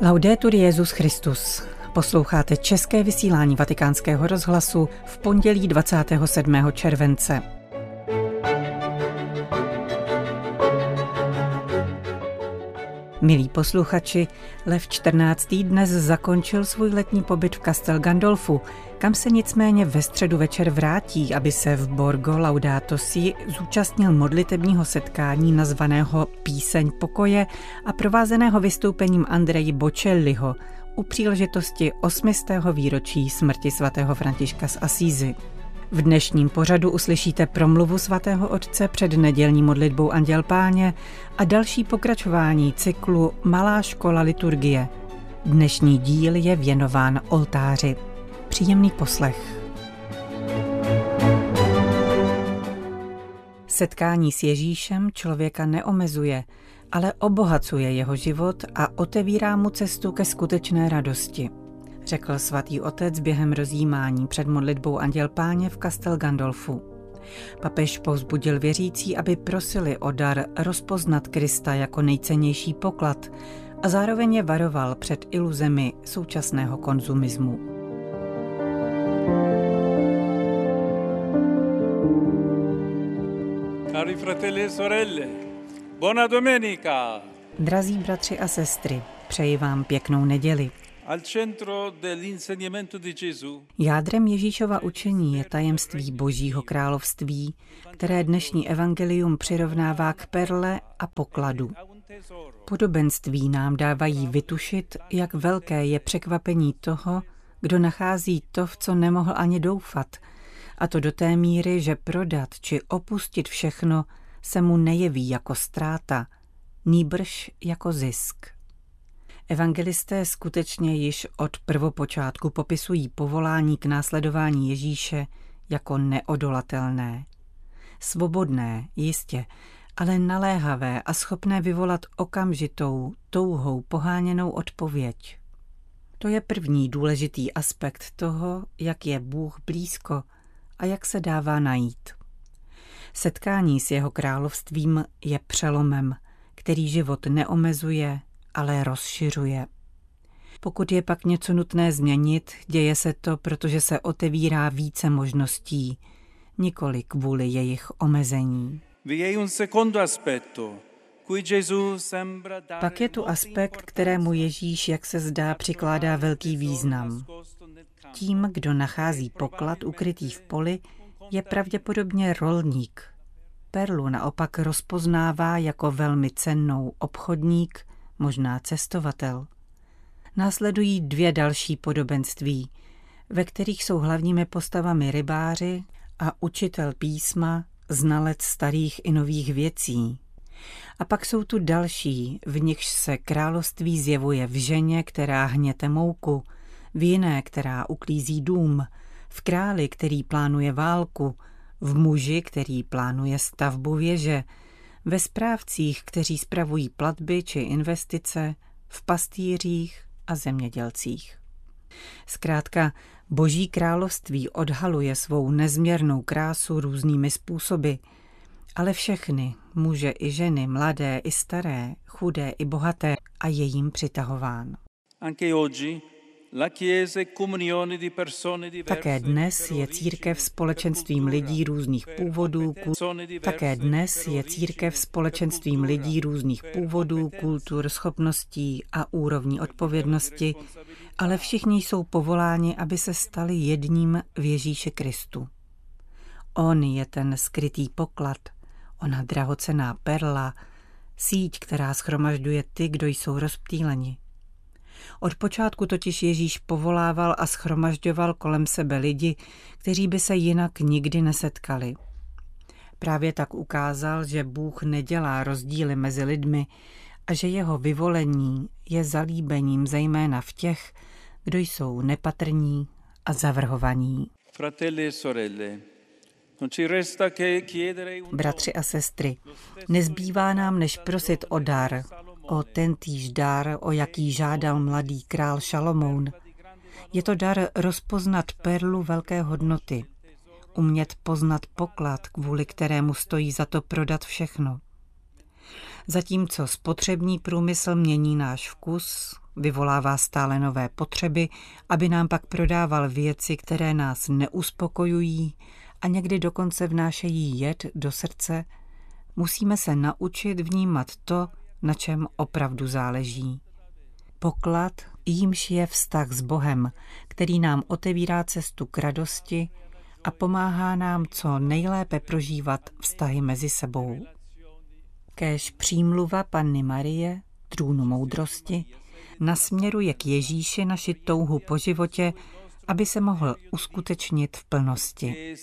Laudetur Jesus Christus. Posloucháte české vysílání Vatikánského rozhlasu v pondělí 27. července. Milí posluchači, Lev XIV. Dnes zakončil svůj letní pobyt v Castel Gandolfu, kam se nicméně ve středu večer vrátí, aby se v Borgo Laudato Si zúčastnil modlitebního setkání nazvaného Píseň pokoje a provázeného vystoupením Andreji Bocelliho u příležitosti 800. výročí smrti svatého Františka z Asízy. V dnešním pořadu uslyšíte promluvu svatého otce před nedělní modlitbou Anděl Páně a další pokračování cyklu Malá škola liturgie. Dnešní díl je věnován oltáři. Příjemný poslech. Setkání s Ježíšem člověka neomezuje, ale obohacuje jeho život a otevírá mu cestu ke skutečné radosti, řekl svatý otec během rozjímání před modlitbou Anděl Páně v Castel Gandolfu. Papež povzbudil věřící, aby prosili o dar rozpoznat Krista jako nejcennější poklad a zároveň je varoval před iluzemi současného konzumismu. Cari fratelli e sorelle, buona domenica! Drazí bratři a sestry, přeji vám pěknou neděli. Jádrem Ježíšova učení je tajemství Božího království, které dnešní evangelium přirovnává k perle a pokladu. Podobenství nám dávají vytušit, jak velké je překvapení toho, kdo nachází to, v co nemohl ani doufat, a to do té míry, že prodat či opustit všechno se mu nejeví jako ztráta, nýbrž jako zisk. Evangelisté skutečně již od prvopočátku popisují povolání k následování Ježíše jako neodolatelné. Svobodné, jistě, ale naléhavé a schopné vyvolat okamžitou, touhou poháněnou odpověď. To je první důležitý aspekt toho, jak je Bůh blízko a jak se dává najít. Setkání s jeho královstvím je přelomem, který život neomezuje, ale rozšiřuje. Pokud je pak něco nutné změnit, děje se to, protože se otevírá více možností, nikoli kvůli jejich omezení. Pak je tu aspekt, kterému Ježíš, jak se zdá, přikládá velký význam. Tím, kdo nachází poklad ukrytý v poli, je pravděpodobně rolník. Perlu naopak rozpoznává jako velmi cennou obchodník, možná cestovatel. Následují dvě další podobenství, ve kterých jsou hlavními postavami rybáři a učitel písma, znalec starých i nových věcí. A pak jsou tu další, v nichž se království zjevuje v ženě, která hněte mouku, v jiné, která uklízí dům, v králi, který plánuje válku, v muži, který plánuje stavbu věže, ve správcích, kteří spravují platby či investice, v pastýřích a zemědělcích. Zkrátka, Boží království odhaluje svou nezměrnou krásu různými způsoby, ale všechny, muže i ženy, mladé i staré, chudé i bohaté, a je jim přitahován. Také dnes je církev společenstvím lidí různých původů, kultur, schopností a úrovní odpovědnosti, ale všichni jsou povoláni, aby se stali jedním v Ježíši Kristu. On je ten skrytý poklad, ona drahocenná perla, síť, která shromažďuje ty, kdo jsou rozptýleni. Od počátku totiž Ježíš povolával a shromažďoval kolem sebe lidi, kteří by se jinak nikdy nesetkali. Právě tak ukázal, že Bůh nedělá rozdíly mezi lidmi a že jeho vyvolení je zalíbením zejména v těch, kdo jsou nepatrní a zavrhovaní. Bratři a sestry, nezbývá nám než prosit o dar, o tentýž dar, o jaký žádal mladý král Šalomoun. Je to dar rozpoznat perlu velké hodnoty, umět poznat poklad, kvůli kterému stojí za to prodat všechno. Zatímco spotřební průmysl mění náš vkus, vyvolává stále nové potřeby, aby nám pak prodával věci, které nás neuspokojují a někdy dokonce vnášejí jed do srdce, musíme se naučit vnímat to, na čem opravdu záleží. Poklad, jímž je vztah s Bohem, který nám otevírá cestu k radosti a pomáhá nám co nejlépe prožívat vztahy mezi sebou. Kéž přímluva Panny Marie, trůnu moudrosti, nasměruje k Ježíši naši touhu po životě, aby se mohl uskutečnit v plnosti.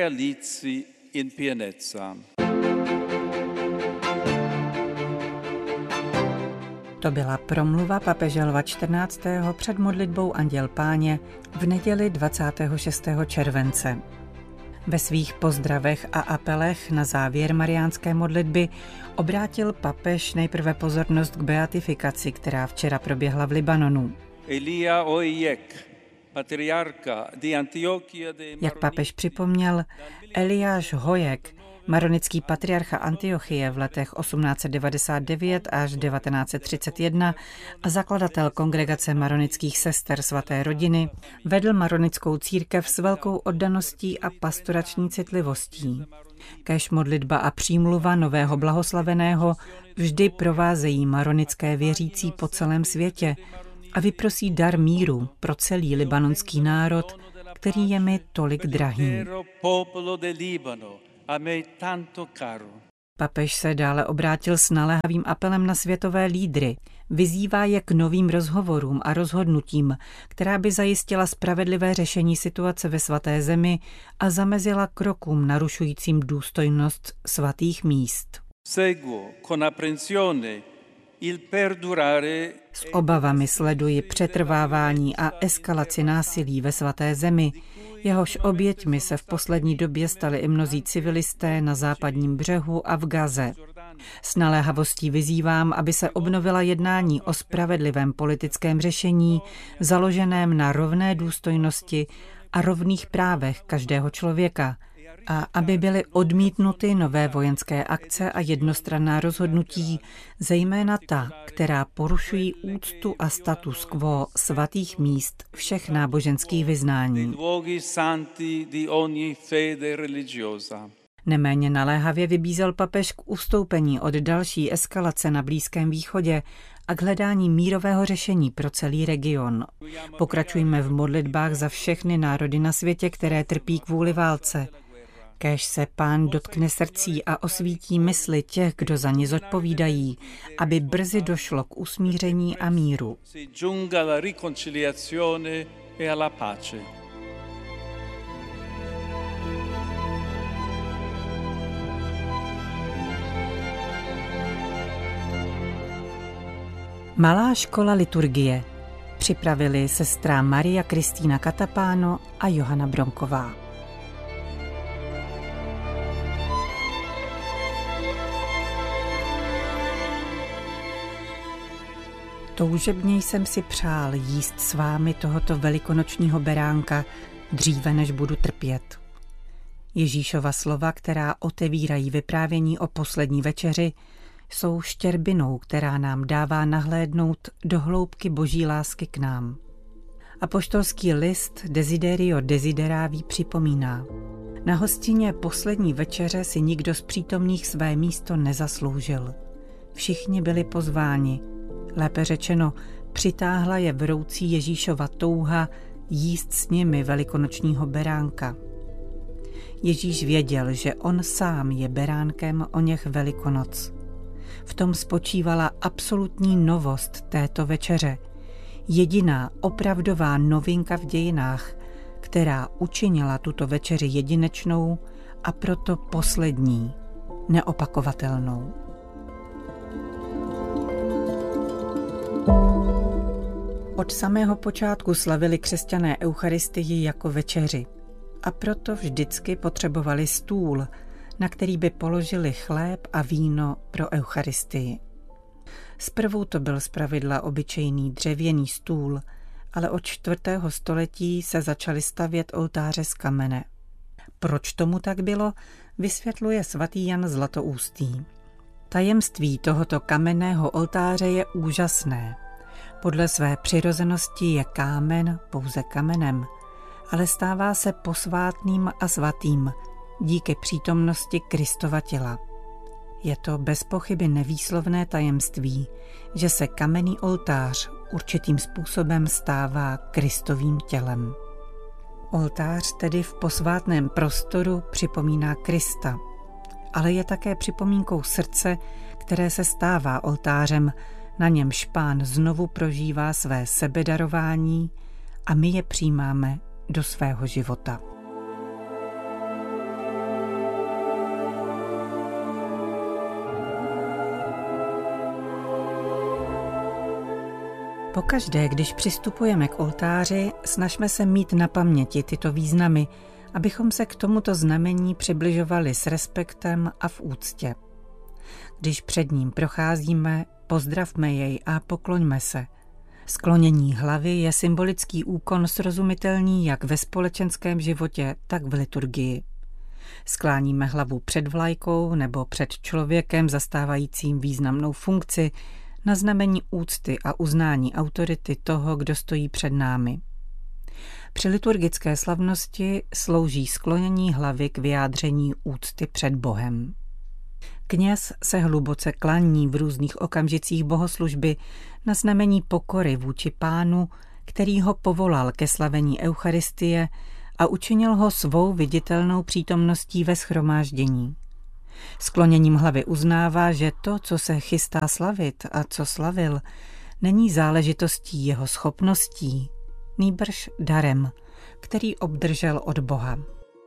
To byla promluva papeže Lva XIV. Před modlitbou Anděl Páně v neděli 26. července. Ve svých pozdravech a apelech na závěr mariánské modlitby obrátil papež nejprve pozornost k beatifikaci, která včera proběhla v Libanonu. Jak papež připomněl, Eliáš Hojek, maronický patriarcha Antiochie v letech 1899 až 1931 a zakladatel kongregace maronických sester svaté rodiny, vedl maronickou církev s velkou oddaností a pastorační citlivostí. Kéž modlitba a přímluva nového blahoslaveného vždy provázejí maronické věřící po celém světě a vyprosí dar míru pro celý libanonský národ, který je mi tolik drahý. Papež se dále obrátil s naléhavým apelem na světové lídry. Vyzývá je k novým rozhovorům a rozhodnutím, která by zajistila spravedlivé řešení situace ve svaté zemi a zamezila krokům narušujícím důstojnost svatých míst. S obavami sleduji přetrvávání a eskalaci násilí ve svaté zemi, jehož oběťmi se v poslední době stali i mnozí civilisté na západním břehu a v Gaze. S naléhavostí vyzývám, aby se obnovila jednání o spravedlivém politickém řešení, založeném na rovné důstojnosti a rovných právech každého člověka, a aby byly odmítnuty nové vojenské akce a jednostranná rozhodnutí, zejména ta, která porušují úctu a status quo svatých míst všech náboženských vyznání. Neméně naléhavě vybízel papež k ustoupení od další eskalace na Blízkém východě a k hledání mírového řešení pro celý region. Pokračujme v modlitbách za všechny národy na světě, které trpí kvůli válce. Kéž se Pán dotkne srdcí a osvítí mysli těch, kdo za ně zodpovídají, aby brzy došlo k usmíření a míru. Malá škola liturgie. Připravili sestra Maria Kristýna Katapáno a Johana Bronková. Toužebně jsem si přál jíst s vámi tohoto velikonočního beránka dříve, než budu trpět. Ježíšova slova, která otevírají vyprávění o poslední večeři, jsou štěrbinou, která nám dává nahlédnout do hloubky boží lásky k nám. Apoštolský list Desiderio Desideravi připomíná: na hostině poslední večeře si nikdo z přítomných své místo nezasloužil. Všichni byli pozváni. Lépe řečeno, přitáhla je vroucí Ježíšova touha jíst s nimi velikonočního beránka. Ježíš věděl, že on sám je beránkem oněch Velikonoc. V tom spočívala absolutní novost této večeře. Jediná opravdová novinka v dějinách, která učinila tuto večeři jedinečnou a proto poslední, neopakovatelnou. Od samého počátku slavili křesťané Eucharistii jako večeři a proto vždycky potřebovali stůl, na který by položili chléb a víno pro Eucharistii. Zprvu to byl zpravidla obyčejný dřevěný stůl, ale od 4. století se začaly stavět oltáře z kamene. Proč tomu tak bylo, vysvětluje svatý Jan Zlatoustý. Tajemství tohoto kamenného oltáře je úžasné. Podle své přirozenosti je kámen pouze kamenem, ale stává se posvátným a svatým díky přítomnosti Kristova těla. Je to bez pochyby nevýslovné tajemství, že se kamenný oltář určitým způsobem stává Kristovým tělem. Oltář tedy v posvátném prostoru připomíná Krista, ale je také připomínkou srdce, které se stává oltářem, na němž Pán znovu prožívá své sebedarování a my je přijímáme do svého života. Pokaždé, když přistupujeme k oltáři, snažme se mít na paměti tyto významy, abychom se k tomuto znamení přibližovali s respektem a v úctě. Když před ním procházíme, pozdravme jej a pokloňme se. Sklonění hlavy je symbolický úkon srozumitelný jak ve společenském životě, tak v liturgii. Skláníme hlavu před vlajkou nebo před člověkem zastávajícím významnou funkci, na znamení úcty a uznání autority toho, kdo stojí před námi. Při liturgické slavnosti slouží sklonění hlavy k vyjádření úcty před Bohem. Kněz se hluboce klaní v různých okamžicích bohoslužby na znamení pokory vůči Pánu, který ho povolal ke slavení Eucharistie a učinil ho svou viditelnou přítomností ve shromáždění. Skloněním hlavy uznává, že to, co se chystá slavit a co slavil, není záležitostí jeho schopností, nýbrž darem, který obdržel od Boha.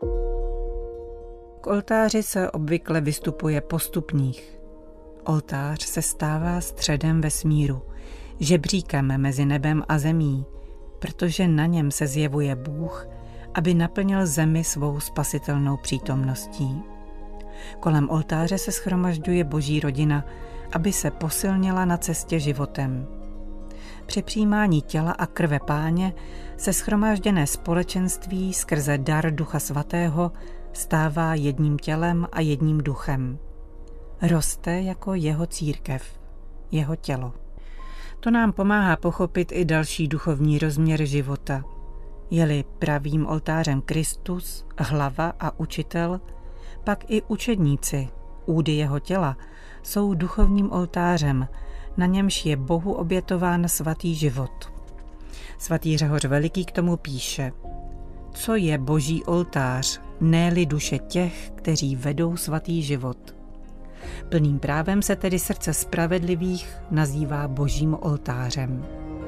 K oltáři se obvykle vystupuje po stupních. Oltář se stává středem vesmíru, žebříkem mezi nebem a zemí, protože na něm se zjevuje Bůh, aby naplnil zemi svou spasitelnou přítomností. Kolem oltáře se shromažďuje Boží rodina, aby se posilnila na cestě životem. Při přijímání těla a krve Páně se shromážděné společenství skrze dar Ducha Svatého stává jedním tělem a jedním duchem. Roste jako jeho církev, jeho tělo. To nám pomáhá pochopit i další duchovní rozměr života. Je-li pravým oltářem Kristus, hlava a učitel, pak i učedníci, údy jeho těla, jsou duchovním oltářem, na němž je Bohu obětován svatý život. Svatý Řehoř Veliký k tomu píše: Co je Boží oltář, ne-li duše těch, kteří vedou svatý život? Plným právem se tedy srdce spravedlivých nazývá Božím oltářem.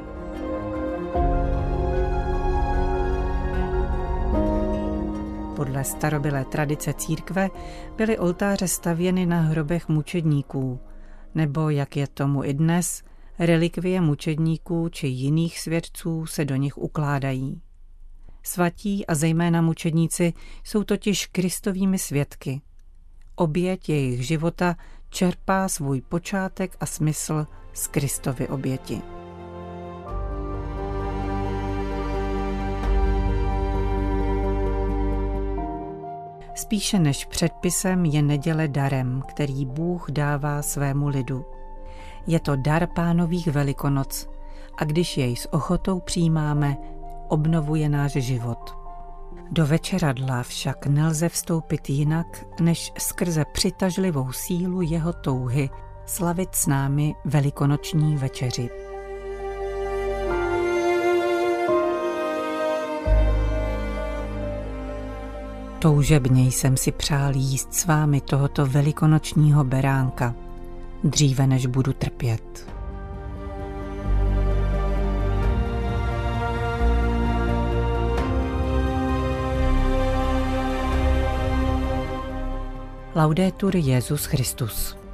Podle starobylé tradice církve byly oltáře stavěny na hrobech mučedníků, nebo, jak je tomu i dnes, relikvie mučedníků či jiných svědců se do nich ukládají. Svatí a zejména mučedníci jsou totiž Kristovými svědky. Oběť jejich života čerpá svůj počátek a smysl z Kristovy oběti. Spíše než předpisem je neděle darem, který Bůh dává svému lidu. Je to dar Pánových Velikonoc a když jej s ochotou přijímáme, obnovuje náš život. Do večeradla však nelze vstoupit jinak, než skrze přitažlivou sílu jeho touhy slavit s námi velikonoční večeři. Toužebně jsem si přál jíst s vámi tohoto velikonočního beránka, dříve než budu trpět. Laudetur Jesus Christus.